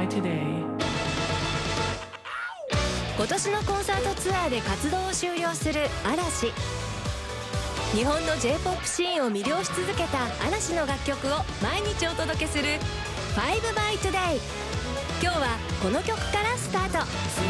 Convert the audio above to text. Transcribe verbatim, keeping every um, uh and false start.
by Today。 今年のコンサートツアーで活動を終了する嵐。日本の J-ポップ シーンを魅了し続けた嵐の楽曲を毎日お届けするファイブ by Today。 今日はこの曲からスタート。